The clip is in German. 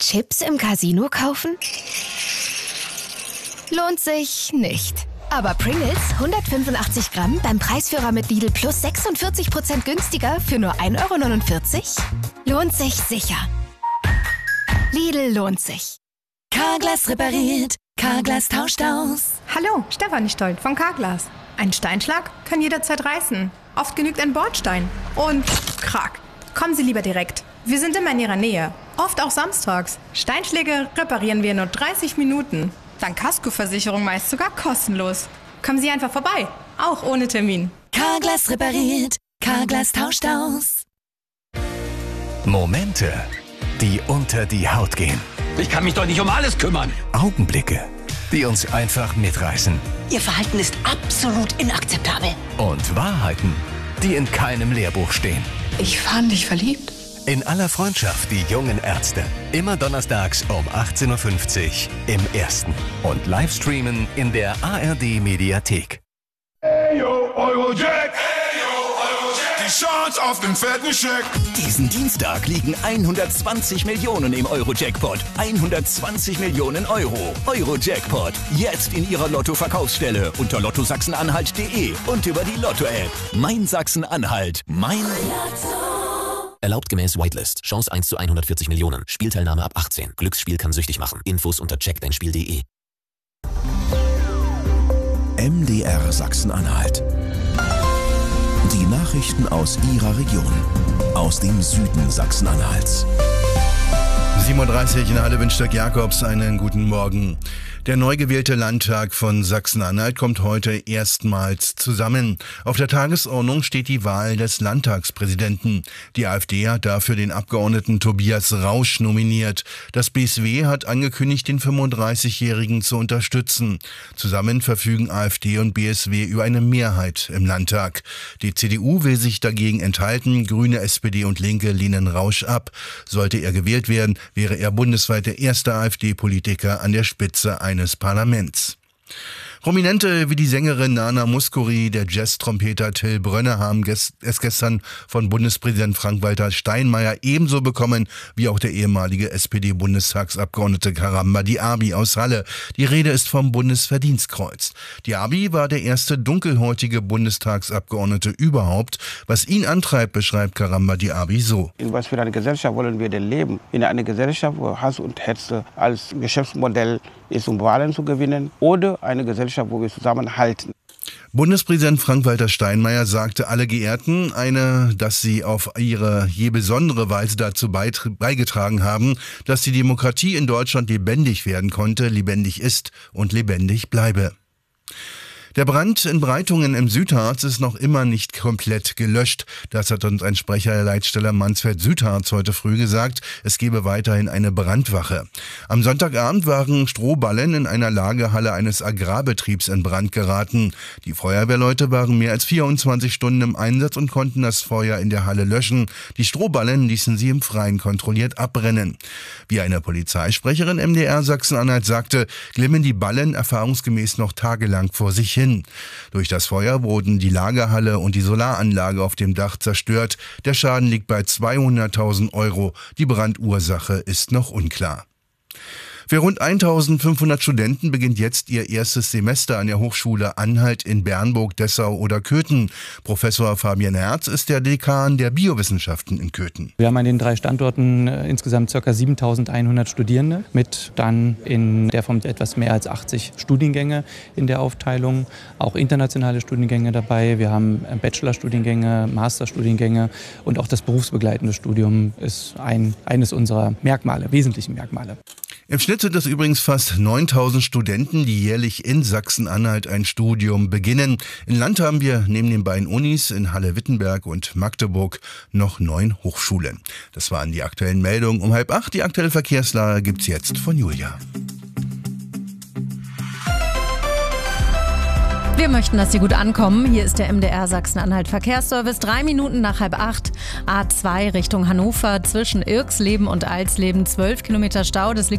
Chips im Casino kaufen? Lohnt sich nicht. Aber Pringles 185 Gramm beim Preisführer mit Lidl Plus 46% günstiger für nur 1,49 €? Lohnt sich sicher. Lidl lohnt sich. Carglass repariert, Carglass tauscht aus. Hallo, Stefanie Stoll von Carglass. Ein Steinschlag kann jederzeit reißen. Oft genügt ein Bordstein. Und krack. Kommen Sie lieber direkt. Wir sind immer in Ihrer Nähe. Oft auch samstags. Steinschläge reparieren wir in nur 30 Minuten. Dank Kaskoversicherung meist sogar kostenlos. Kommen Sie einfach vorbei. Auch ohne Termin. Carglass repariert, Carglass tauscht aus. Momente, die unter die Haut gehen. Ich kann mich doch nicht um alles kümmern. Augenblicke, die uns einfach mitreißen. Ihr Verhalten ist absolut inakzeptabel. Und Wahrheiten, die in keinem Lehrbuch stehen. Ich fand dich verliebt. In aller Freundschaft, die jungen Ärzte. Immer donnerstags um 18:50 Uhr im Ersten. Und Livestreamen in der ARD Mediathek. Hey yo, Eurojack! Hey yo, Eurojack! Die Chance auf den fetten Scheck! Diesen Dienstag liegen 120 Millionen im Euro-Jackpot. 120 Millionen Euro. Euro-Jackpot. Jetzt in Ihrer Lotto-Verkaufsstelle unter lottosachsen-anhalt.de und über die Lotto-App. Mein Sachsen-Anhalt. Mein Lotto. Erlaubt gemäß Whitelist. Chance 1 zu 140 Millionen. Spielteilnahme ab 18. Glücksspiel kann süchtig machen. Infos unter checkdeinspiel.de. MDR Sachsen-Anhalt. Die Nachrichten aus Ihrer Region. Aus dem Süden Sachsen-Anhalts. 7:30 Uhr in Halle Windstock Jakobs, einen guten Morgen. Der neu gewählte Landtag von Sachsen-Anhalt kommt heute erstmals zusammen. Auf der Tagesordnung steht die Wahl des Landtagspräsidenten. Die AfD hat dafür den Abgeordneten Tobias Rausch nominiert. Das BSW hat angekündigt, den 35-Jährigen zu unterstützen. Zusammen verfügen AfD und BSW über eine Mehrheit im Landtag. Die CDU will sich dagegen enthalten. Grüne, SPD und Linke lehnen Rausch ab. Sollte er gewählt werden, wäre er bundesweit der erste AfD-Politiker an der Spitze eines Parlaments. Prominente wie die Sängerin Nana Mouskouri, der Jazz-Trompeter Till Brönner haben es gestern von Bundespräsident Frank-Walter Steinmeier ebenso bekommen wie auch der ehemalige SPD-Bundestagsabgeordnete Karamba Diaby aus Halle. Die Rede ist vom Bundesverdienstkreuz. Diaby war der erste dunkelhäutige Bundestagsabgeordnete überhaupt. Was ihn antreibt, beschreibt Karamba Diaby so. In was für eine Gesellschaft wollen wir denn leben? In einer Gesellschaft, wo Hass und Hetze als Geschäftsmodell ist, um Wahlen zu gewinnen, oder eine Gesellschaft, wo wir zusammenhalten. Bundespräsident Frank-Walter Steinmeier sagte alle Geehrten, dass sie auf ihre je besondere Weise dazu beigetragen haben, dass die Demokratie in Deutschland lebendig werden konnte, lebendig ist und lebendig bleibe. Der Brand in Breitungen im Südharz ist noch immer nicht komplett gelöscht. Das hat uns ein Sprecher der Leitstelle Mansfeld-Südharz heute früh gesagt. Es gebe weiterhin eine Brandwache. Am Sonntagabend waren Strohballen in einer Lagerhalle eines Agrarbetriebs in Brand geraten. Die Feuerwehrleute waren mehr als 24 Stunden im Einsatz und konnten das Feuer in der Halle löschen. Die Strohballen ließen sie im Freien kontrolliert abbrennen. Wie eine Polizeisprecherin MDR Sachsen-Anhalt sagte, glimmen die Ballen erfahrungsgemäß noch tagelang vor sich hin. Durch das Feuer wurden die Lagerhalle und die Solaranlage auf dem Dach zerstört. Der Schaden liegt bei 200.000 €. Die Brandursache ist noch unklar. Für rund 1.500 Studenten beginnt jetzt ihr erstes Semester an der Hochschule Anhalt in Bernburg, Dessau oder Köthen. Professor Fabian Herz ist der Dekan der Biowissenschaften in Köthen. Wir haben an den 3 Standorten insgesamt ca. 7.100 Studierende mit dann in der Form etwas mehr als 80 Studiengänge in der Aufteilung. Auch internationale Studiengänge dabei. Wir haben Bachelorstudiengänge, Masterstudiengänge und auch das berufsbegleitende Studium ist eines unserer Merkmale, wesentlichen Merkmale. Im Schnitt sind es übrigens fast 9.000 Studenten, die jährlich in Sachsen-Anhalt ein Studium beginnen. Im Land haben wir neben den beiden Unis in Halle-Wittenberg und Magdeburg noch 9 Hochschulen. Das waren die aktuellen Meldungen um 7:30. Die aktuelle Verkehrslage gibt's jetzt von Julia. Wir möchten, dass Sie gut ankommen. Hier ist der MDR Sachsen-Anhalt Verkehrsservice. 3 Minuten nach 7:30. A2 Richtung Hannover zwischen Irxleben und Alsleben 12 Kilometer Stau. Das liegt